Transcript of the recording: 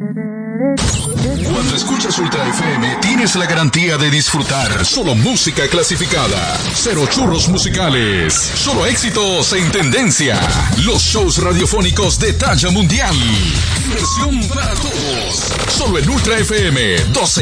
Cuando escuchas Ultra FM, tienes la garantía de disfrutar solo música clasificada. Cero churros musicales. Solo éxitos en tendencia. Los shows radiofónicos de talla mundial. Diversión para todos. Solo en Ultra FM 12.